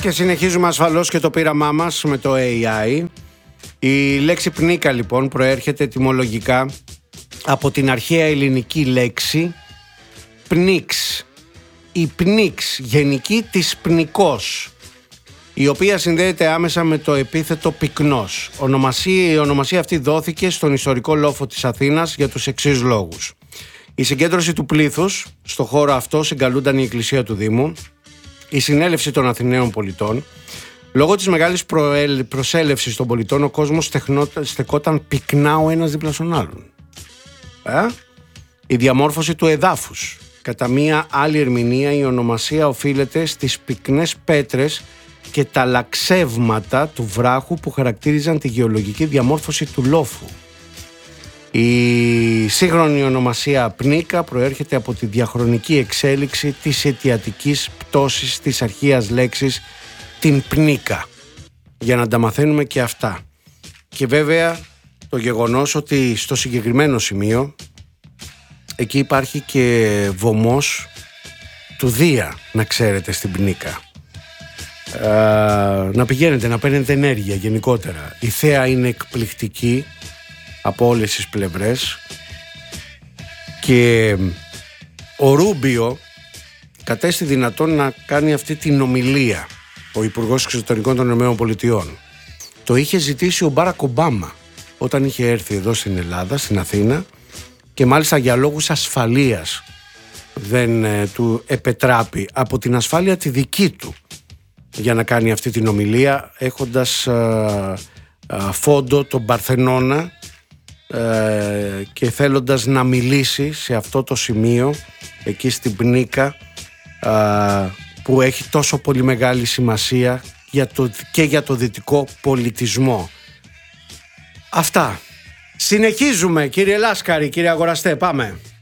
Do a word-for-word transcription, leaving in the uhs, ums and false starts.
και συνεχίζουμε ασφαλώς και το πείραμά μας με το έι άι. Η λέξη πνίκα λοιπόν προέρχεται ετυμολογικά από την αρχαία ελληνική λέξη πνίξ. Η πνίξ γενική της πνικός, η οποία συνδέεται άμεσα με το επίθετο πυκνός. Ονομασία, η ονομασία αυτή δόθηκε στον ιστορικό λόφο της Αθήνας για τους εξής λόγους. Η συγκέντρωση του πλήθους στο χώρο αυτό συγκαλούνταν η εκκλησία του Δήμου, η συνέλευση των Αθηναίων πολιτών. Λόγω της μεγάλης προσέλευσης των πολιτών, ο κόσμος στεκόταν πυκνά ο ένας δίπλα στον άλλον. Ε? Η διαμόρφωση του εδάφους. Κατά μία άλλη ερμηνεία, η ονομασία οφείλεται στις πυκνές πέτρες και τα λαξεύματα του βράχου που χαρακτήριζαν τη γεωλογική διαμόρφωση του λόφου. Η σύγχρονη ονομασία πνίκα προέρχεται από τη διαχρονική εξέλιξη της αιτιατικής πτώσης της αρχαίας λέξης την πνίκα, για να τα μαθαίνουμε και αυτά. Και βέβαια το γεγονός ότι στο συγκεκριμένο σημείο εκεί υπάρχει και βωμός του Δία, να ξέρετε, στην πνίκα. Ε, να πηγαίνετε, να παίρνετε ενέργεια γενικότερα. Η θέα είναι εκπληκτική από όλες τις πλευρές και ο Ρούμπιο κατέστη δυνατόν να κάνει αυτή την ομιλία, ο Υπουργός Εξωτερικών των ΗΠΑ. Το είχε ζητήσει ο Μπάρακ Ομπάμα όταν είχε έρθει εδώ στην Ελλάδα, στην Αθήνα, και μάλιστα για λόγους ασφαλείας δεν ε, του επετράπη από την ασφάλεια τη δική του για να κάνει αυτή την ομιλία, έχοντας ε, ε, φόντο τον Παρθενώνα ε, και θέλοντας να μιλήσει σε αυτό το σημείο εκεί στην πνίκα ε, που έχει τόσο πολύ μεγάλη σημασία για το, και για το δυτικό πολιτισμό. Αυτά. Συνεχίζουμε, κύριε Λάσκαρη, κύριε Αγοραστέ, πάμε.